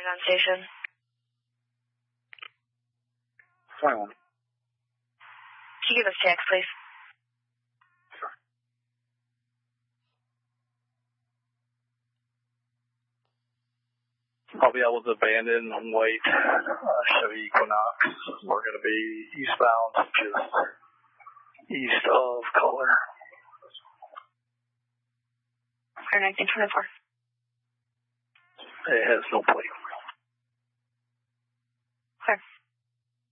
on station. 21. Can you give us text, please? Sure. I'll was abandoned and wait. Chevy Equinox. We're going to be eastbound, just east of Color. 1924. It has no plate.